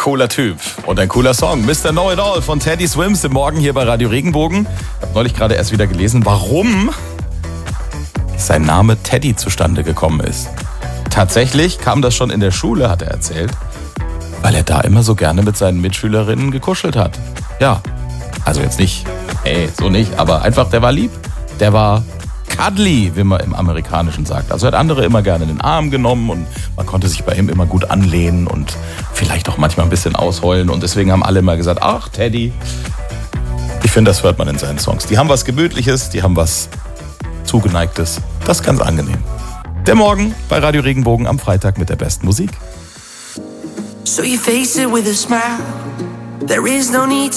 cooler Typ und ein cooler Song. Mr. Know It All von Teddy Swims im Morgen hier bei Radio Regenbogen. Ich habe neulich gerade erst wieder gelesen, warum sein Name Teddy zustande gekommen ist. Tatsächlich kam das schon in der Schule, hat er erzählt, weil er da immer so gerne mit seinen Mitschülerinnen gekuschelt hat. Ja, also jetzt nicht, so nicht, aber einfach, der war lieb. Der war cuddly, wie man im Amerikanischen sagt. Also er hat andere immer gerne in den Arm genommen und man konnte sich bei ihm immer gut anlehnen und vielleicht auch manchmal ein bisschen ausheulen. Und deswegen haben alle immer gesagt, ach Teddy. Ich finde, das hört man in seinen Songs. Die haben was Gemütliches, die haben was Zugeneigtes. Das ist ganz angenehm. Der Morgen bei Radio Regenbogen am Freitag mit der besten Musik. So you face it with a smile. There is no need